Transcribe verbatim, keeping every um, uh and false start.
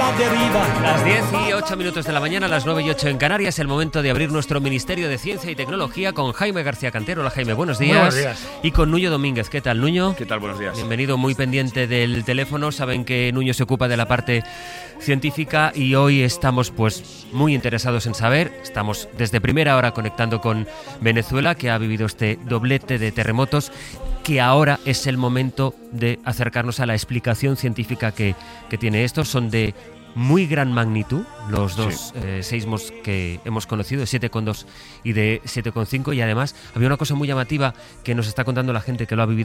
la deriva. Las diez y ocho minutos de la mañana, las nueve y ocho en Canarias, el momento de abrir nuestro Ministerio de Ciencia y Tecnología con Jaime García Cantero. Hola Jaime, buenos días. Buenos días. Y con Nuño Domínguez. ¿Qué tal, Nuño? ¿Qué tal? Buenos días. Bienvenido, muy pendiente del teléfono. Saben que Nuño se ocupa de la parte científica y hoy estamos pues muy interesados en saber. Estamos desde primera hora conectando con Venezuela, que ha vivido este doblete de terremotos, que ahora es el momento de acercarnos a la explicación científica que, que tiene esto. Son de muy gran magnitud, los dos sí. eh, seísmos que hemos conocido, de siete coma dos y de siete coma cinco, y además había una cosa muy llamativa que nos está contando la gente que lo ha vivido